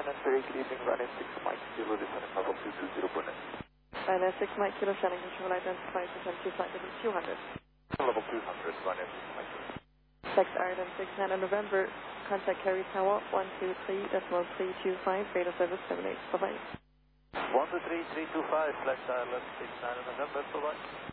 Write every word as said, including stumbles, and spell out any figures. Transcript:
Ireland, very good evening, runway six Mike Kilo, descending level two two zero Burnett. Runway six Mike Kilo, Shannon control identified, descend to flight level two hundred. Level two hundred, runway six Mike Kilo. Text Ireland six nine on November, contact Kerry Tower one two three decimal three two five, radar service seven eight, bye bye. one two three three two five, flex Ireland six nine on November, bye bye.